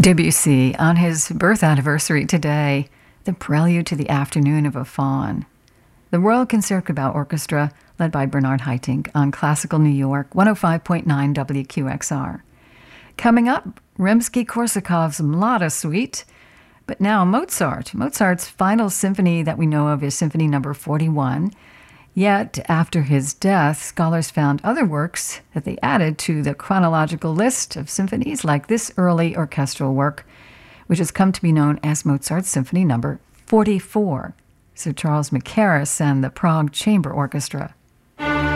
Debussy, on his birth anniversary today, the prelude to the Afternoon of a Faun. The Royal Concertgebouw Orchestra, led by Bernard Haitink, on Classical New York, 105.9 WQXR. Coming up, Rimsky-Korsakov's Mlada Suite, but now Mozart. Mozart's final symphony that we know of is Symphony No. 41. Yet, after his death, scholars found other works that they added to the chronological list of symphonies, like this early orchestral work, which has come to be known as Mozart's Symphony No. 44. Sir Charles Mackerras and the Prague Chamber Orchestra.